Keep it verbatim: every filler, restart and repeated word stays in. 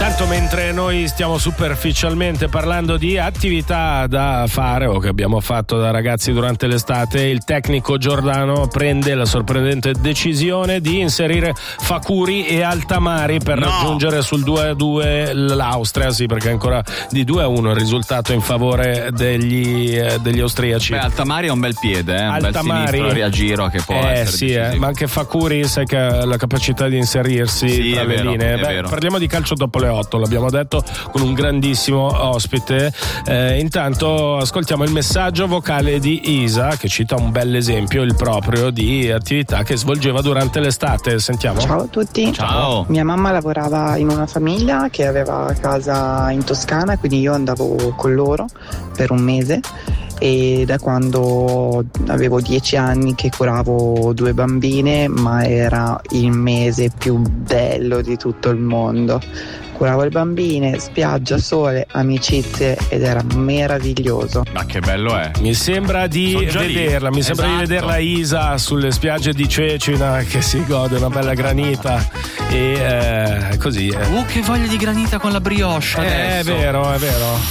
Intanto, mentre noi stiamo superficialmente parlando di attività da fare o che abbiamo fatto da ragazzi durante l'estate, il tecnico Giordano prende la sorprendente decisione di inserire Facuri e Altamari per no. raggiungere sul due a due l'Austria, sì, perché ancora di due a uno il risultato in favore degli, eh, degli austriaci. Beh, Altamari ha un bel piede, eh? un Altamari, bel sinistro riagiro che può eh, essere sì, eh, ma anche Facuri sai che ha la capacità di inserirsi sì, tra le vero, linee. Beh, parliamo di calcio dopo le otto, l'abbiamo detto, con un grandissimo ospite. Eh, intanto ascoltiamo il messaggio vocale di Isa, che cita un bel esempio, il proprio, di attività che svolgeva durante l'estate. Sentiamo. Ciao a tutti. Ciao. Mia mamma lavorava in una famiglia che aveva casa in Toscana, quindi io andavo con loro per un mese, e da quando avevo dieci anni che curavo due bambine, ma era il mese più bello di tutto il mondo. Curavo le bambine, spiaggia, sole, amicizie, ed era meraviglioso. Ma che bello è! Mi sembra di vederla, mi sembra esatto. di vederla Isa sulle spiagge di Cecina che si gode una bella granita e eh, così. Eh. Uh, che voglia di granita con la brioche Eh, adesso. È vero, è vero.